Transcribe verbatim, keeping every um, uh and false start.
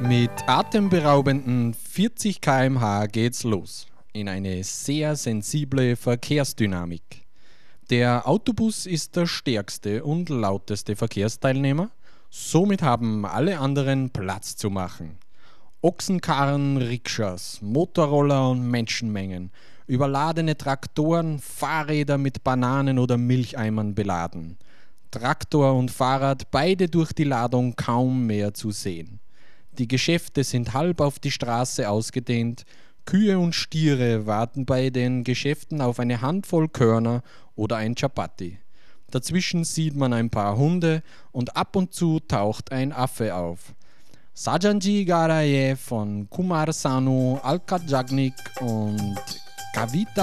Mit atemberaubenden vierzig Kilometer pro Stunde geht's los in eine sehr sensible Verkehrsdynamik. Der Autobus ist der stärkste und lauteste Verkehrsteilnehmer, somit haben alle anderen Platz zu machen. Ochsenkarren, Rikschas, Motorroller und Menschenmengen, überladene Traktoren, Fahrräder mit Bananen oder Milcheimern beladen. Traktor und Fahrrad beide durch die Ladung kaum mehr zu sehen. Die Geschäfte sind halb auf die Straße ausgedehnt, Kühe und Stiere warten bei den Geschäften auf eine Handvoll Körner oder ein Chapati. Dazwischen sieht man ein paar Hunde und ab und zu taucht ein Affe auf. Sajanji Garaye von Kumar Sanu, Alka Jagnik und Kavita